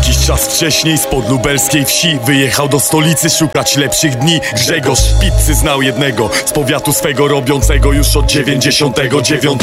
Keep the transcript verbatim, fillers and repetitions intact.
Jakiś czas wcześniej spod lubelskiej wsi wyjechał do stolicy szukać lepszych dni. Grzegorz Pizzy znał jednego z powiatu swego, robiącego już od dziewięćdziesiątego dziewiątego.